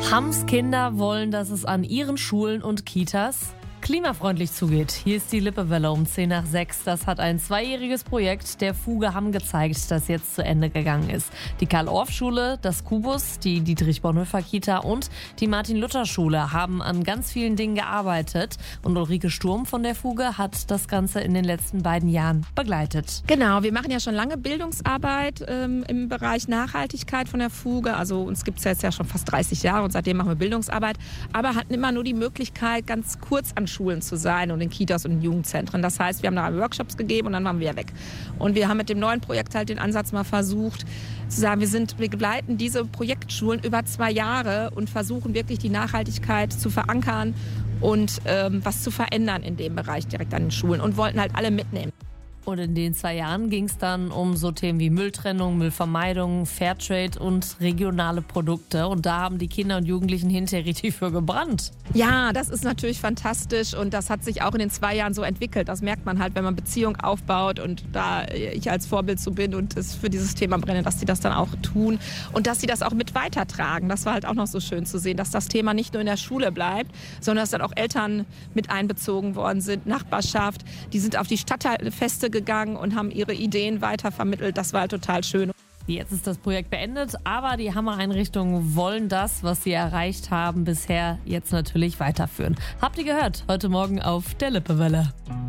Hams Kinder wollen, dass es an ihren Schulen und Kitas klimafreundlich zugeht. Hier ist die Lippewelle um 10 nach 6. Das hat ein 2-jähriges Projekt der Fuge Hamm gezeigt, das jetzt zu Ende gegangen ist. Die Karl-Orff-Schule, das Kubus, die Dietrich-Bonhoeffer-Kita und die Martin-Luther-Schule haben an ganz vielen Dingen gearbeitet. Und Ulrike Sturm von der Fuge hat das Ganze in den letzten beiden Jahren begleitet. Genau, wir machen ja schon lange Bildungsarbeit im Bereich Nachhaltigkeit von der Fuge. Also uns gibt es jetzt ja schon fast 30 Jahre und seitdem machen wir Bildungsarbeit. Aber hatten immer nur die Möglichkeit, ganz kurz an Schulen zu sein und in Kitas und in Jugendzentren. Das heißt, wir haben da Workshops gegeben und dann waren wir weg. Und wir haben mit dem neuen Projekt halt den Ansatz mal versucht, zu sagen, wir begleiten diese Projektschulen über 2 Jahre und versuchen wirklich die Nachhaltigkeit zu verankern und was zu verändern in dem Bereich direkt an den Schulen und wollten halt alle mitnehmen. Und in den 2 Jahren ging es dann um so Themen wie Mülltrennung, Müllvermeidung, Fairtrade und regionale Produkte. Und da haben die Kinder und Jugendlichen hinterher richtig für gebrannt. Ja, das ist natürlich fantastisch und das hat sich auch in den 2 Jahren so entwickelt. Das merkt man halt, wenn man Beziehungen aufbaut und da ich als Vorbild so bin und es für dieses Thema brenne, dass sie das dann auch tun und dass sie das auch mit weitertragen. Das war halt auch noch so schön zu sehen, dass das Thema nicht nur in der Schule bleibt, sondern dass dann auch Eltern mit einbezogen worden sind, Nachbarschaft. Die sind auf die Stadtteilfeste gegangen und haben ihre Ideen weitervermittelt. Das war halt total schön. Jetzt ist das Projekt beendet, aber die Hammer-Einrichtungen wollen das, was sie erreicht haben bisher, jetzt natürlich weiterführen. Habt ihr gehört? Heute Morgen auf der Lippewelle.